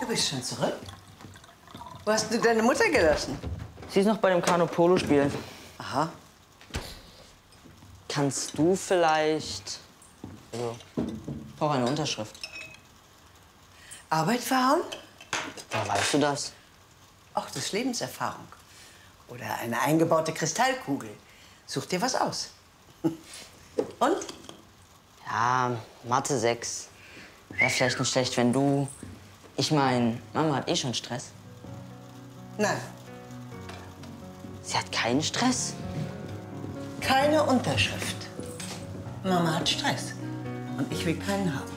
Du bist schon zurück? Wo hast du deine Mutter gelassen? Sie ist noch bei dem Kanu-Polo-Spiel. Aha. Kannst du vielleicht... Also, ich brauche eine Unterschrift. Arbeit verhauen? Woher weißt du das? Ach, das ist Lebenserfahrung. Oder eine eingebaute Kristallkugel. Such dir was aus. Und? Ja, Mathe 6. Wäre vielleicht nicht schlecht, wenn du... Ich meine, Mama hat eh schon Stress. Nein, Sie hat keinen Stress. keine Unterschrift. Mama hat Stress. Und ich will keinen haben.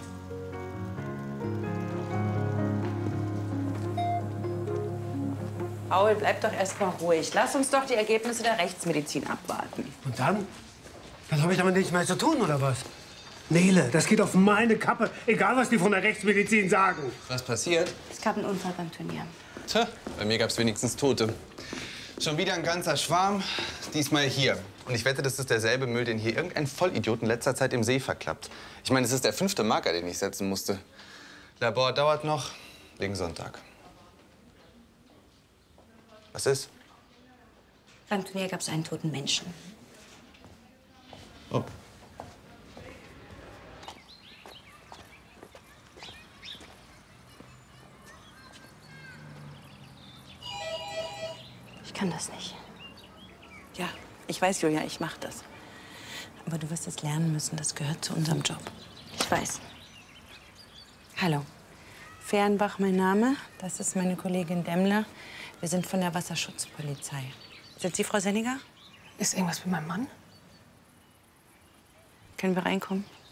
Paul, bleib doch erst mal ruhig. Lass uns doch die Ergebnisse der Rechtsmedizin abwarten. Und dann? Dann habe ich damit nichts mehr zu tun, oder was? Nele, das geht auf meine Kappe. Egal, was die von der Rechtsmedizin sagen. Was passiert? Es gab einen Unfall beim Turnier. Tja, bei mir gab's wenigstens Tote. Schon wieder ein ganzer Schwarm, diesmal hier. Und ich wette, das ist derselbe Müll, den hier irgendein Vollidiot in letzter Zeit im See verklappt. Ich meine, es ist der 5. Marker, den ich setzen musste. Labor dauert noch, wegen Sonntag. Was ist? Beim Turnier gab es einen toten Menschen. Oh. Ich kann das nicht. Ja, ich weiß, Julia, ich mach das. Aber du wirst es lernen müssen, das gehört zu unserem Job. Ich weiß. Hallo. Fehrenbach, mein Name. Das ist meine Kollegin Demmler. Wir sind von der Wasserschutzpolizei. Sind Sie Frau Senninger? Ist irgendwas mit meinem Mann? Können wir reinkommen?